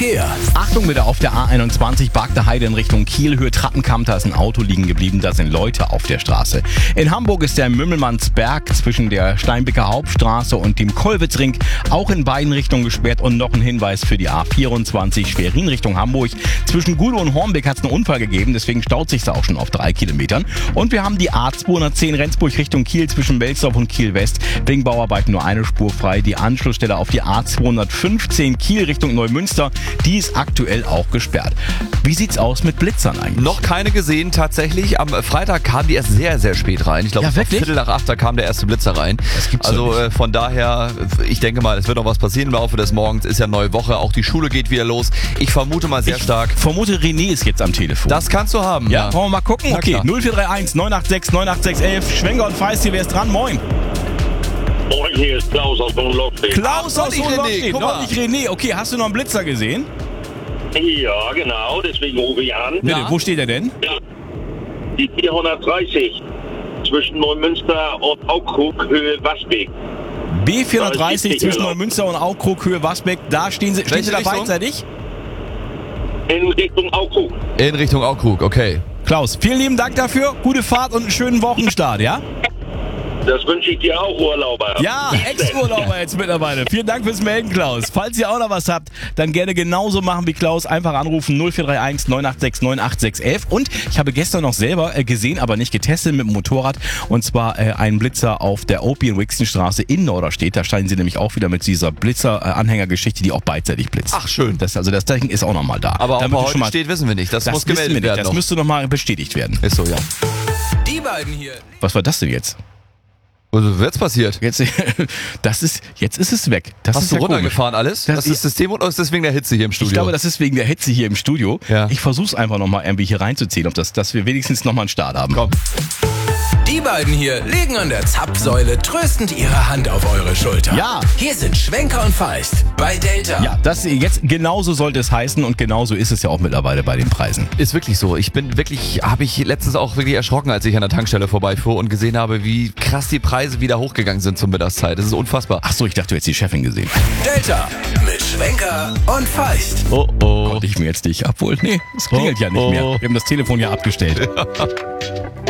Achtung bitte, auf der A21 Bagde Heide in Richtung Kiel, Trappenkamp, da ist ein Auto liegen geblieben, da sind Leute auf der Straße. In Hamburg ist der Mümmelmannsberg zwischen der Steinbecker Hauptstraße und dem Kollwitzring auch in beiden Richtungen gesperrt und noch ein Hinweis für die A24 Schwerin Richtung Hamburg. Zwischen Gudow und Hornbeck hat es einen Unfall gegeben, deswegen staut sich da auch schon auf 3 Kilometern. Und wir haben die A210 Rendsburg Richtung Kiel zwischen Belsdorf und Kiel West. Wegen Bauarbeiten nur eine Spur frei. Die Anschlussstelle auf die A215 Kiel Richtung Neumünster, die ist aktuell auch gesperrt. Wie sieht's aus mit Blitzern eigentlich? Noch keine gesehen tatsächlich. Am Freitag kam die erst sehr, sehr spät rein. Ich glaube, Ja, wirklich? 7:45 kam der erste Blitzer rein. Das gibt's doch Also nicht. von daher, ich denke mal, es wird noch was passieren im Laufe des Morgens. Ist ja neue Woche, auch die Schule geht wieder los. Ich vermute mal sehr stark. Vermute, René ist jetzt am Telefon. Das kannst du haben. ja, wollen wir mal gucken? Na Okay, klar. 0431 986 98611. Schwenger und Feist, hier, wer ist dran? Moin. Moin, hier ist Klaus aus Hohenlohe. Klaus noch aus nicht René, Hohenlohe. guck Noch mal. nicht René. Okay, hast du noch einen Blitzer gesehen? Ja, genau, deswegen rufe ich an. Bitte, wo steht er denn? Ja. Die 430 zwischen Neumünster und Aukrug, Höhe Wasbeck. B430 zwischen genau. Neumünster und Aukrug, Höhe Wasbeck. Da stehen sie Welche da Richtung? beidseitig? In Richtung Aukrug. In Richtung Aukrug, okay. Klaus, vielen lieben Dank dafür. Gute Fahrt und einen schönen Wochenstart, ja? Das wünsche ich dir auch, Urlauber. Ja, Ex-Urlauber jetzt mittlerweile. Vielen Dank fürs Melden, Klaus. Falls ihr auch noch was habt, dann gerne genauso machen wie Klaus. Einfach anrufen 0431 986 98611. Und ich habe gestern noch selber gesehen, aber nicht getestet mit dem Motorrad. Und zwar einen Blitzer auf der Opie-Wixenstraße in Norderstedt. Da steigen sie nämlich auch wieder mit dieser Blitzer-Anhängergeschichte, die auch beidseitig blitzt. Ach, schön. Das Zeichen ist auch nochmal da. Aber ob Damit er du heute schon mal- steht, wissen wir nicht. Das muss wissen wir gemeldet nicht. werden Das noch. müsste nochmal bestätigt werden. Ist so, ja. Die beiden hier. Was war das denn jetzt? Was ist jetzt passiert? Jetzt ist es weg. Das Hast ist du ja komisch. runtergefahren alles? Das- Das ist das System oder ist das wegen der Hitze hier im Studio? Ich glaube, das ist wegen der Hitze hier im Studio. Ja. Ich versuch's einfach nochmal irgendwie hier reinzuziehen, dass wir wenigstens nochmal einen Start haben. Komm. Die beiden hier legen an der Zapfsäule tröstend ihre Hand auf eure Schulter. Ja. Hier sind Schwenker und Feist bei Delta. Ja, das jetzt genauso sollte es heißen und genauso ist es ja auch mittlerweile bei den Preisen. Ist wirklich so. Habe ich letztens auch wirklich erschrocken, als ich an der Tankstelle vorbeifuhr und gesehen habe, wie krass die Preise wieder hochgegangen sind zur Mittagszeit. Das ist unfassbar. Ach so, ich dachte, du hättest die Chefin gesehen. Delta mit Schwenker und Feist. Oh oh. Konnte ich mir jetzt nicht abholen. Nee, es klingelt ja nicht mehr. Wir haben das Telefon ja abgestellt.